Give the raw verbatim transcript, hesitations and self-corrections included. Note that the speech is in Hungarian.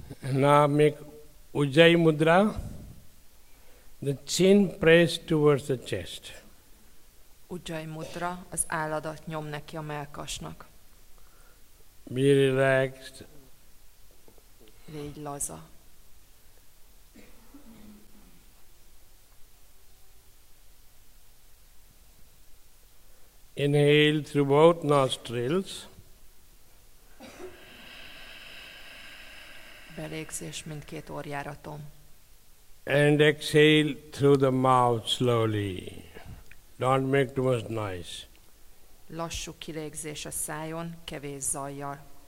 Now make Ujjayi Mudra, the chin pressed towards the chest. Ujjayi Mudra, az álladat nyom neki a mellkasnak. Be relaxed. Légy laza. Inhale through both nostrils. Belégzés mindkét orjáraton. And exhale through the mouth slowly. Don't make too much noise. Lassú kilégzés a szájon, kevés zajjal.